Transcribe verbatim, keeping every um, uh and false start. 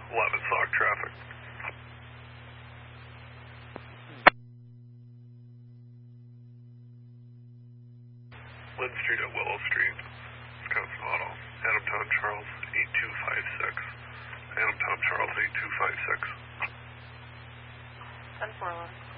eleven Sauk traffic. Lynn Street at Willow Street, Wisconsin Auto. Adam Tom Charles, eight two five six. Adam Tom Charles, eight two five six. ten four eleven.